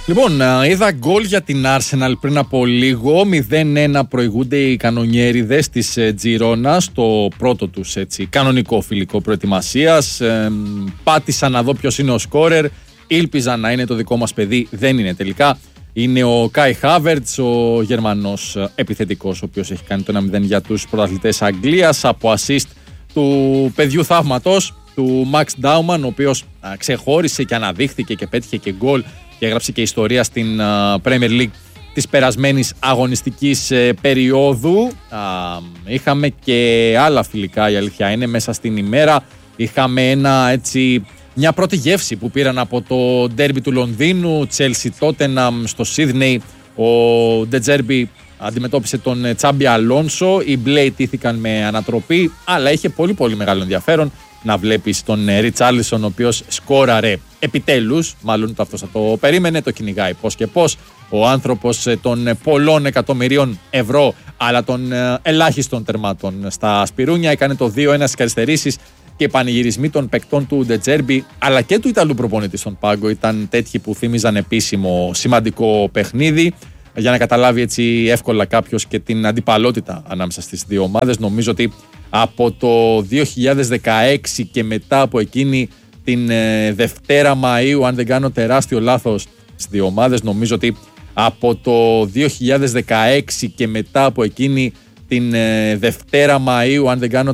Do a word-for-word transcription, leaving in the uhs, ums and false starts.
Λοιπόν, είδα γκολ για την Arsenal πριν από λίγο. μηδέν ένα προηγούνται οι κανονιέριδες της Τζιρόνα στο πρώτο τους έτσι, κανονικό φιλικό προετοιμασίας. Ε, πάτησα να δω ποιος είναι ο σκόρερ. Ήλπιζα να είναι το δικό μας παιδί. Δεν είναι τελικά. Είναι ο Κάι Χάβερτς, ο Γερμανός επιθετικός, ο οποίος έχει κάνει το ένα μηδέν για τους πρωταθλητές Αγγλίας από assist του παιδιού θαύματος, του Max Dauman, ο οποίος α, ξεχώρισε και αναδείχθηκε και πέτυχε και γκολ και έγραψε και ιστορία στην α, Premier League της περασμένης αγωνιστικής ε, περίοδου. Α, είχαμε και άλλα φιλικά, η αλήθεια είναι, μέσα στην ημέρα. Είχαμε ένα, έτσι, μια πρώτη γεύση που πήραν από το ντέρμπι του Λονδίνου, Chelsea Tottenham στο Σίδνεϊ. Ο De Zerbi αντιμετώπισε τον Τσάμπι Αλόνσο. Οι μπλε ιτήθηκαν με ανατροπή, αλλά είχε πολύ πολύ μεγάλο ενδιαφέρον να βλέπεις τον Ριτσάρλισον, ο οποίος σκόραρε επιτέλους, μάλλον το αυτός θα το περίμενε, το κυνηγάει πώς και πώς. Ο άνθρωπος των πολλών εκατομμυρίων ευρώ, αλλά των ελάχιστων τερμάτων στα σπιρούνια, έκανε το δύο ένα στις καθυστερήσεις και οι πανηγυρισμοί των παικτών του De Zerbi αλλά και του Ιταλού προπονητή στον πάγκο ήταν τέτοιοι που θύμιζαν επίσημο σημαντικό παιχνίδι. Για να καταλάβει έτσι εύκολα κάποιος και την αντιπαλότητα ανάμεσα στις δύο ομάδες, νομίζω ότι από το δύο χιλιάδες δεκαέξι και μετά από εκείνη την ε, Δευτέρα Μαΐου, αν δεν κάνω τεράστιο λάθος στις δύο ομάδες, νομίζω ότι από το δύο χιλιάδες δεκαέξι και μετά από εκείνη την ε, Δευτέρα Μαΐου, αν δεν κάνω